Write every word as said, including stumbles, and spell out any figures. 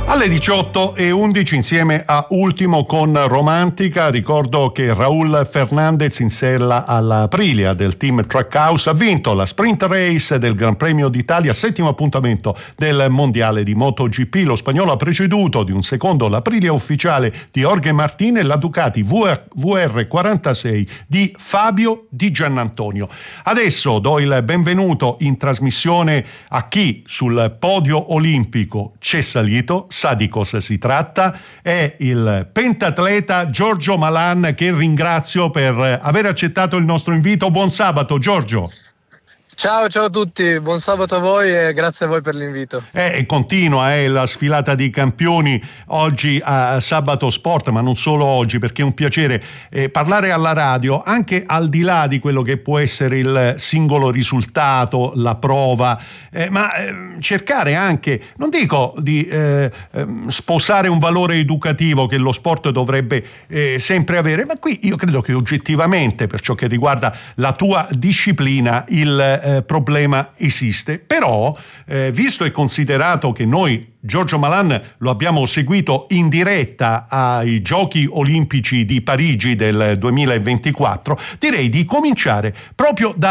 Alle diciotto e undici insieme a Ultimo con Romantica. Ricordo che Raul Fernandez in sella all'Aprilia del team Trackhouse ha vinto la sprint race del Gran Premio d'Italia, settimo appuntamento del mondiale di MotoGP. Lo spagnolo ha preceduto di un secondo l'Aprilia ufficiale di Jorge Martin e la Ducati V R quarantasei di Fabio Di Giannantonio. Adesso do il benvenuto in trasmissione a chi sul podio olimpico c'è salito, sa di cosa si tratta. È il pentatleta Giorgio Malan, che ringrazio per aver accettato il nostro invito. Buon sabato, Giorgio. Ciao, ciao a tutti, buon sabato a voi e grazie a voi per l'invito. Eh, continua eh, la sfilata di campioni oggi a Sabato Sport, ma non solo oggi, perché è un piacere eh, parlare alla radio, anche al di là di quello che può essere il singolo risultato, la prova, eh, ma eh, cercare anche, non dico di eh, sposare un valore educativo che lo sport dovrebbe eh, sempre avere, ma qui io credo che oggettivamente, per ciò che riguarda la tua disciplina, il Eh, problema esiste. Però eh, visto e considerato che noi Giorgio Malan lo abbiamo seguito in diretta ai Giochi Olimpici di Parigi del duemilaventiquattro, direi di cominciare proprio da